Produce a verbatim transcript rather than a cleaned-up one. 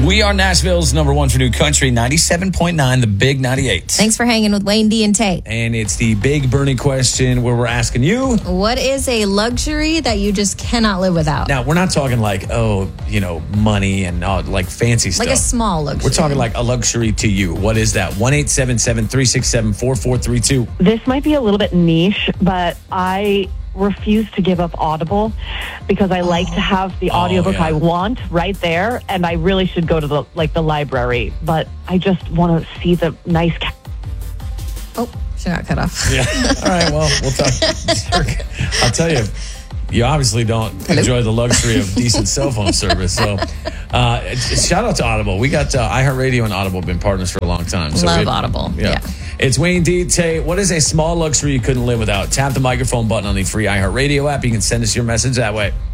We are Nashville's number one for new country, ninety-seven point nine, the Big ninety-eight. Thanks for hanging with Wayne D and Tate. And it's the Big Bernie question where we're asking you. What is a luxury that you just cannot live without? Now, we're not talking like, oh, you know, money and uh, like fancy stuff. Like a small luxury. We're talking like a luxury to you. What is that? one eight seven seven, three six seven, four four three two. This might be a little bit niche, but I refuse to give up Audible because I like to have the audiobook oh, yeah. I want right there, and I really should go to the like the library, but I just want to see the nice ca- Oh, she got cut off. Yeah. All right, well, we'll talk. I'll tell you, you obviously don't Hello? enjoy the luxury of decent cell phone service. So uh, shout out to Audible. We got uh, iHeartRadio and Audible have been partners for a long time. So Love we- Audible. Yeah. It's Wayne D. Tate. What is a small luxury you couldn't live without? Tap the microphone button on the free iHeartRadio app. You can send us your message that way.